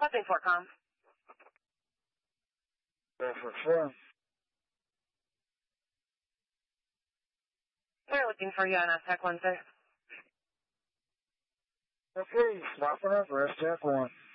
What's for, Com? Go for 4. We're looking for you on Aztec 1, sir. Okay, swap it up, rest Jack 1.